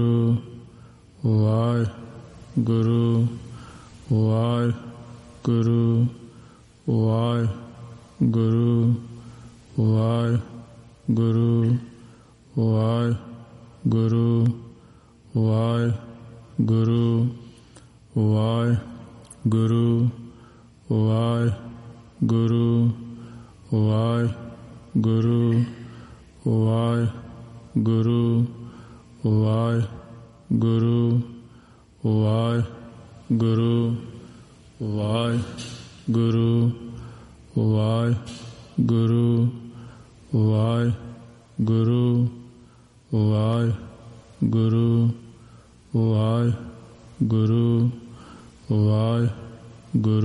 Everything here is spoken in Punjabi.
ਵਾਹਿਗੁਰੂ ਵਾਹਿਗੁਰੂ ਵਾਹਿਗੁਰੂ ਵਾਹਿਗੁਰੂ ਵਾਹਿਗੁਰੂ ਵਾਹਿਗੁਰੂ ਵਾਹਿਗੁਰੂ ਵਾਹਿਗੁਰੂ ਵਾਹਿਗੁਰੂ ਵਾਹਿਗੁਰੂ ਵਾਹਿਗੁਰੂ ਵਾਹਿਗੁਰੂ ਵਾਹਿਗੁਰੂ ਵਾਹਿਗੁਰੂ ਵਾਹਿਗੁਰੂ ਵਾਹਿਗੁਰੂ ਵਾਹਿਗੁਰੂ ਵਾਹਿਗੁਰੂ